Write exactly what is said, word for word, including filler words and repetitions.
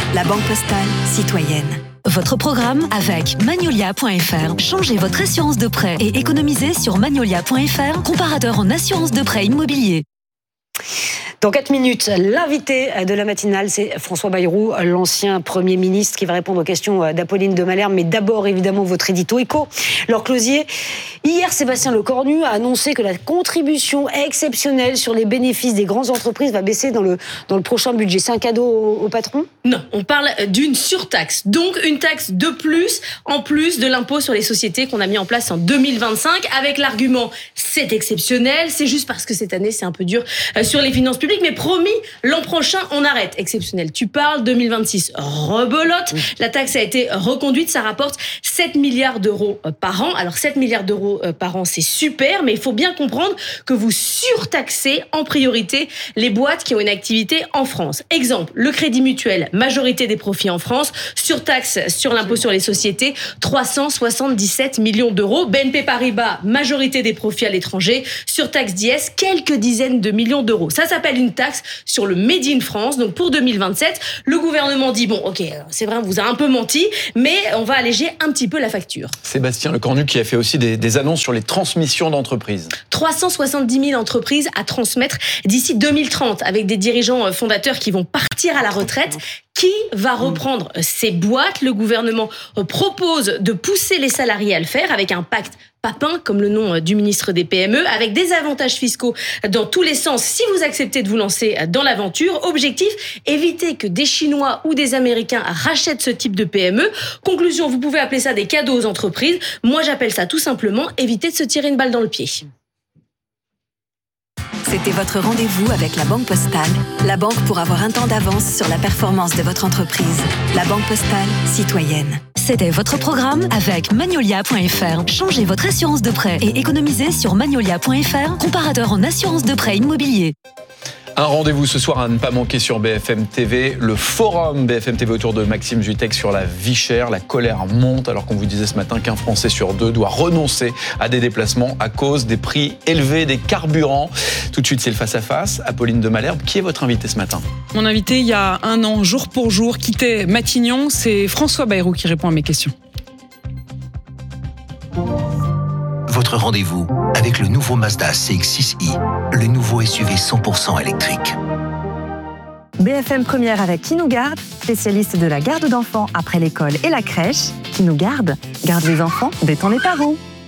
la Banque Postale citoyenne. Votre programme avec Magnolia point F R. Changez votre assurance de prêt et économisez sur Magnolia point F R, comparateur en assurance de prêt immobilier. Dans quatre minutes, l'invité de la matinale, c'est François Bayrou, l'ancien Premier ministre, qui va répondre aux questions d'Apolline de Malherbe. Mais d'abord, évidemment, votre édito éco. Laure Closier, hier, Sébastien Lecornu a annoncé que la contribution exceptionnelle sur les bénéfices des grandes entreprises va baisser dans le, dans le prochain budget. C'est un cadeau aux, aux patrons ? Non, on parle d'une surtaxe. Donc, une taxe de plus, en plus de l'impôt sur les sociétés qu'on a mis en place en deux mille vingt-cinq, avec l'argument « c'est exceptionnel, c'est juste parce que cette année, c'est un peu dur sur les finances publiques ». Mais promis, l'an prochain, on arrête. Exceptionnel, tu parles, deux mille vingt-six, rebelote. La taxe a été reconduite, ça rapporte sept milliards d'euros par an. Alors sept milliards d'euros par an, c'est super, mais il faut bien comprendre que vous surtaxez en priorité les boîtes qui ont une activité en France. Exemple, le Crédit Mutuel, majorité des profits en France, surtaxe sur l'impôt sur les sociétés, trois cent soixante-dix-sept millions d'euros. B N P Paribas, majorité des profits à l'étranger, surtaxe d'I S, quelques dizaines de millions d'euros. Ça s'appelle une taxe sur le Made in France. Donc pour deux mille vingt-sept, le gouvernement dit, bon, ok, c'est vrai, on vous a un peu menti, mais on va alléger un petit peu la facture. Sébastien Lecornu qui a fait aussi des, des annonces sur les transmissions d'entreprises. trois cent soixante-dix mille entreprises à transmettre d'ici deux mille trente, avec des dirigeants fondateurs qui vont partir à la retraite. Qui va reprendre ces boîtes ? Le gouvernement propose de pousser les salariés à le faire avec un pacte Papin, comme le nom du ministre des P M E, avec des avantages fiscaux dans tous les sens si vous acceptez de vous lancer dans l'aventure. Objectif, éviter que des Chinois ou des Américains rachètent ce type de P M E. Conclusion, vous pouvez appeler ça des cadeaux aux entreprises. Moi, j'appelle ça tout simplement éviter de se tirer une balle dans le pied. C'était votre rendez-vous avec la Banque Postale, la banque pour avoir un temps d'avance sur la performance de votre entreprise. La Banque Postale citoyenne. C'était votre programme avec Magnolia point F R. Changez votre assurance de prêt et économisez sur Magnolia point F R, comparateur en assurance de prêt immobilier. Un rendez-vous ce soir à ne pas manquer sur B F M T V, le forum B F M T V autour de Maxime Jutek sur la vie chère. La colère monte alors qu'on vous disait ce matin qu'un Français sur deux doit renoncer à des déplacements à cause des prix élevés des carburants. Tout de suite, c'est le face-à-face. Apolline de Malherbe, qui est votre invité ce matin ? Mon invité, il y a un an, jour pour jour, quittait Matignon. C'est François Bayrou qui répond à mes questions. Votre rendez-vous avec le nouveau Mazda C X six i, le nouveau S U V cent pour cent électrique. B F M Première avec Qui nous garde, spécialiste de la garde d'enfants après l'école et la crèche. Qui nous garde, garde les enfants, détend les parents.